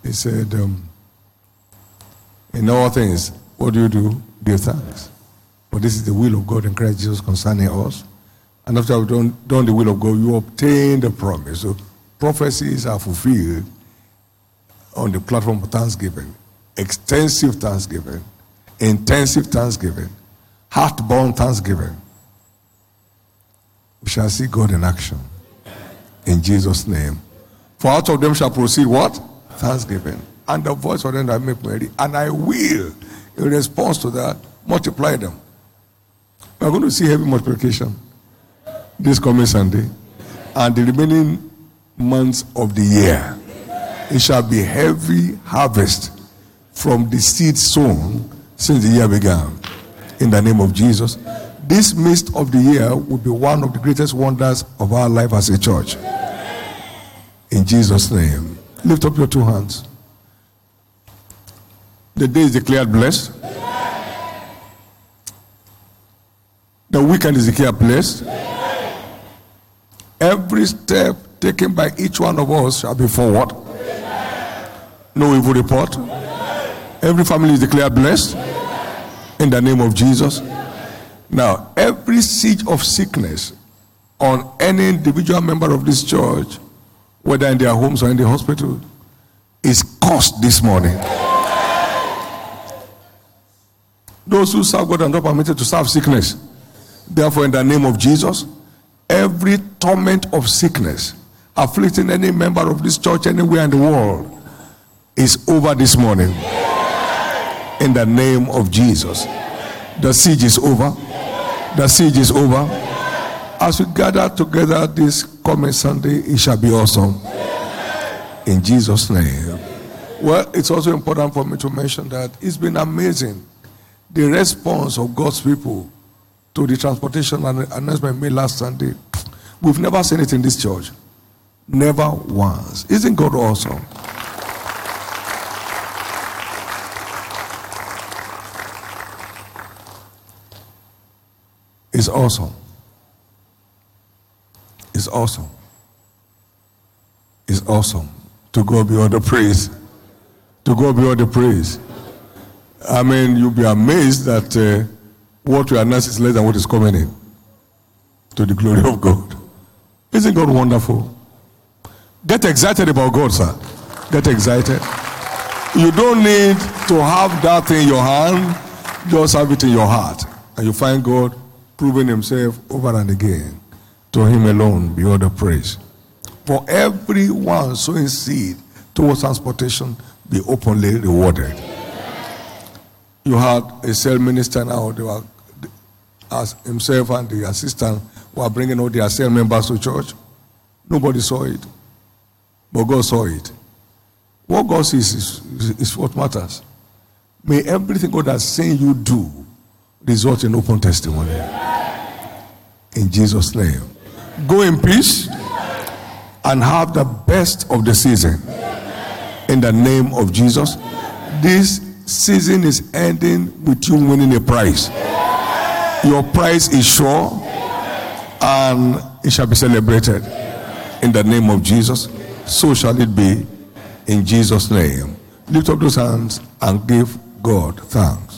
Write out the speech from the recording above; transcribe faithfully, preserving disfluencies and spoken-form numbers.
He said, um, in all things, what do you do? Give thanks. For this is the will of God in Christ Jesus concerning us. And after we've done, done the will of God, you obtain the promise. So prophecies are fulfilled on the platform of thanksgiving. Extensive thanksgiving. Intensive thanksgiving. Heart-born thanksgiving. We shall see God in action. In Jesus' name. For out of them shall proceed what? Thanksgiving. And the voice of them that make merry. And I will, in response to that, multiply them. We are going to see heavy multiplication this coming Sunday. And the remaining months of the year. It shall be heavy harvest from the seed sown since the year began. In the name of Jesus. This midst of the year will be one of the greatest wonders of our life as a church. In Jesus' name. Lift up your two hands. The day is declared blessed. The weekend is declared blessed. Every step taken by each one of us shall be forward. No evil report. Every family is declared blessed. In the name of Jesus. Now, every siege of sickness on any individual member of this church, whether in their homes or in the hospital, is cursed this morning. Those who serve God are not permitted to serve sickness. Therefore, in the name of Jesus, every torment of sickness afflicting any member of this church anywhere in the world is over this morning. In the name of Jesus. The siege is over. The siege is over. As we gather together this coming Sunday, it shall be awesome. In Jesus' name. Well, it's also important for me to mention that it's been amazing, the response of God's people to the transportation announcement made last Sunday. We've never seen it in this church. Never once. Isn't God awesome? It's awesome. It's awesome. It's awesome. To God be all the praise. To God be all the praise. I mean, you'll be amazed that uh, what we announce is less than what is coming in. To the glory of God. Isn't God wonderful? Get excited about God, sir. Get excited. You don't need to have that in your hand. Just have it in your heart. And you find God proving himself over and again. To him alone be all the praise. For everyone sowing seed towards transportation, be openly rewarded. You had a cell minister now, they were, as himself and the assistant were bringing all their cell members to church. Nobody saw it. But God saw it. What God sees is, is, is what matters. May everything God has seen you do result in open testimony. In Jesus' name. Go in peace and have the best of the season. In the name of Jesus. This season is ending with you winning a prize. Your prize is sure and it shall be celebrated. In the name of Jesus. So shall it be in Jesus' name. Lift up those hands and give God thanks.